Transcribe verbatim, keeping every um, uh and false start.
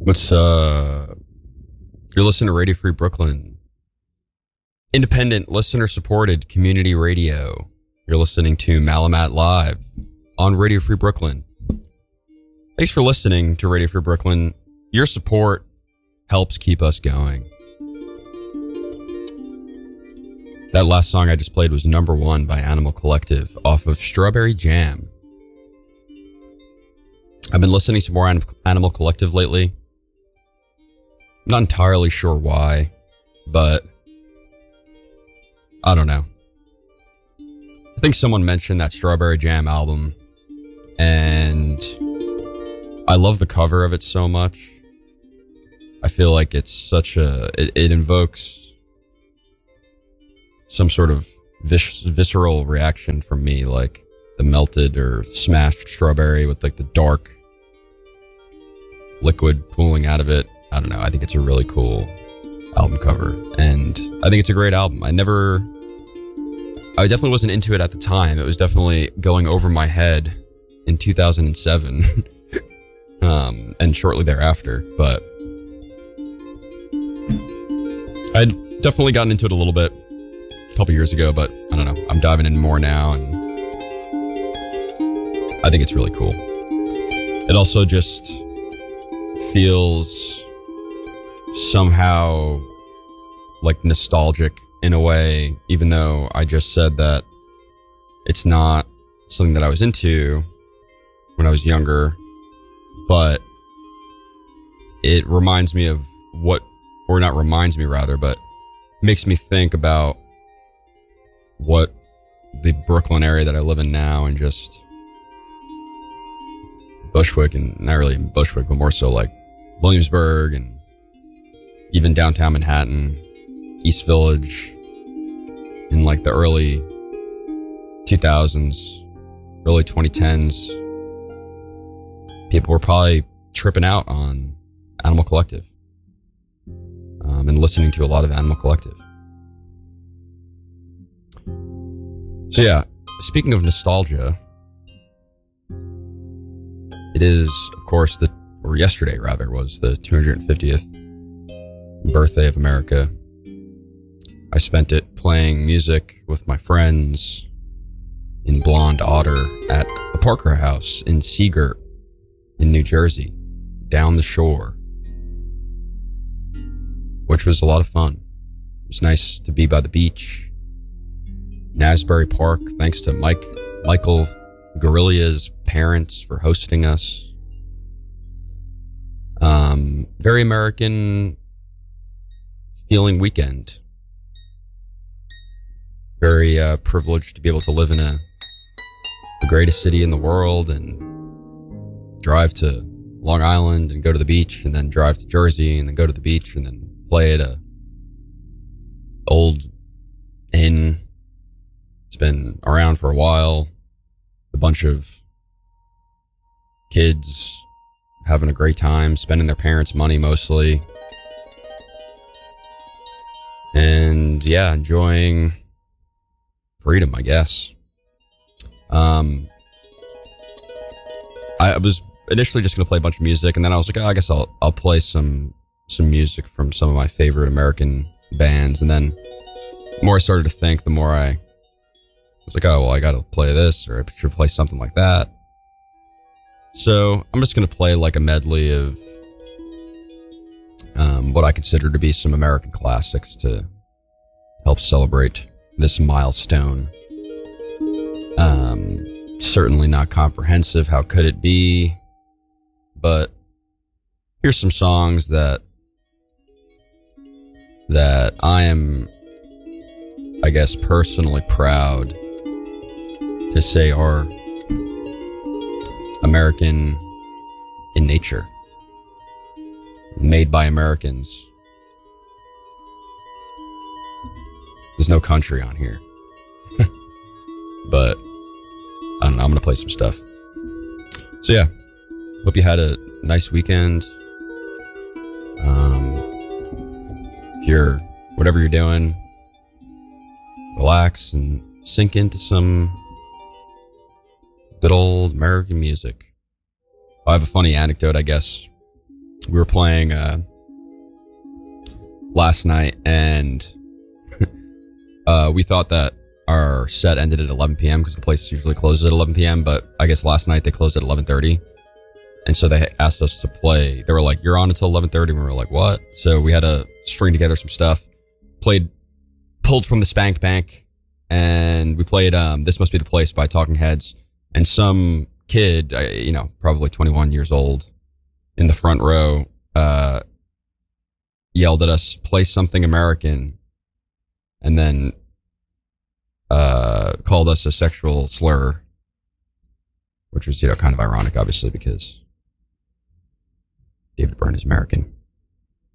What's uh you're listening to Radio Free Brooklyn, independent, listener supported community radio. You're listening to Malamat Live on Radio Free Brooklyn. Thanks for listening to Radio Free Brooklyn. Your support helps keep us going. That last song I just played was Number One by Animal Collective off of Strawberry Jam. I've been listening to more Animal Collective lately. Not entirely sure why, but I don't know. I think someone mentioned that Strawberry Jam album, and I love the cover of it so much. I feel like it's such a... It, it invokes some sort of vis- visceral reaction from me, like the melted or smashed strawberry with like the dark liquid pooling out of it. I don't know. I think it's a really cool album cover, and I think it's a great album. I never... I definitely wasn't into it at the time. It was definitely going over my head in two thousand seven um, and shortly thereafter, but I'd definitely gotten into it a little bit a couple years ago, but I don't know. I'm diving in more now, and I think it's really cool. It also just feels somehow like nostalgic in a way, even though I just said that it's not something that I was into when I was younger, but it reminds me of what, or not reminds me rather, but makes me think about what the Brooklyn area that I live in now, and just Bushwick, and not really in Bushwick, but more so like Williamsburg and even downtown Manhattan, East Village, in like the early two thousands, early twenty tens, people were probably tripping out on Animal Collective um, and listening to a lot of Animal Collective. So yeah, speaking of nostalgia, it is, of course, the, or yesterday rather, was the two hundred fiftieth birthday of America. I spent it playing music with my friends in Blonde Otter at the Parker House in Seagirt in New Jersey, down the shore, which was a lot of fun. It was nice to be by the beach. Nasbury Park, thanks to Mike Michael Guerrilla's parents for hosting us. Um, very American feeling weekend. Very uh, privileged to be able to live in a the greatest city in the world and drive to Long Island and go to the beach, and then drive to Jersey and then go to the beach and then play at a old inn. It's been around for a while. A bunch of kids having a great time, spending their parents' money mostly. And yeah, enjoying freedom, I guess. Um, I was initially just going to play a bunch of music, and then I was like, oh, I guess I'll I'll play some some music from some of my favorite American bands. And then the more I started to think, the more I was like, oh, well, I got to play this, or I should play something like that. So I'm just going to play like a medley of um, what I consider to be some American classics to help celebrate this milestone. Um, certainly not comprehensive. How could it be? But here's some songs that that I am, I guess, personally proud to say are American in nature, made by Americans. There's no country on here. But I don't know, I'm gonna play some stuff. So yeah, hope you had a nice weekend. Um, if you're, whatever you're doing, relax and sink into some good old American music. I have a funny anecdote, I guess. we were playing uh, last night, and uh, we thought that our set ended at eleven p.m. because the place usually closes at eleven p.m. But I guess last night they closed at eleven thirty, and so they asked us to play. They were like, "You're on until eleven thirty." And we were like, "What?" So we had to string together some stuff. Played, pulled from the Spank Bank, and we played um, "This Must Be the Place" by Talking Heads. And some kid, you know, probably twenty-one years old, in the front row, uh, yelled at us, "Play something American," and then uh, called us a sexual slur, which was, you know, kind of ironic, obviously, because David Byrne is American.